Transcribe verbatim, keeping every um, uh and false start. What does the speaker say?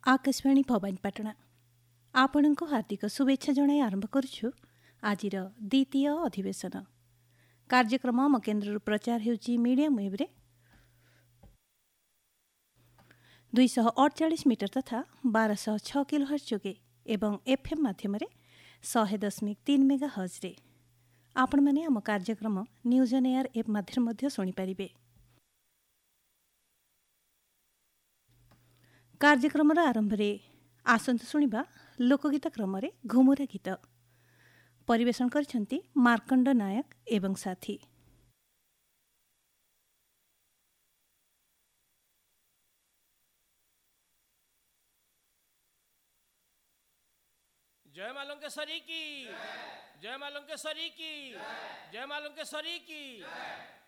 आकाशवाणी भवानीपाटना आपण को हार्दिक शुभेच्छा जणाई आरंभ करुछु आजिर द्वितीय अधिवेशन कार्यक्रम म केन्द्र प्रचार हेउची मीडियम वेव्रे दुईश अड़चाश मीटर तथा बारश छ किलो हर्ज जोगे एवं एफएम माध्यम शहे दशमिक तीन मेगा हर्जरे आपण मैंने आम कार्यक्रम न्यूज ऑन एयर एप माध्यम शुणिपारे। कार्यक्रम आरंभ रे आसंतु शुणिबा लोकगीत क्रम रे घुमुरा गीत परिवेशन करछंती मार्कंड नायक एवं साथी। जय मां लंकेश्वरी की, जय मां लंकेश्वरी की, जय मां लंकेश्वरी की।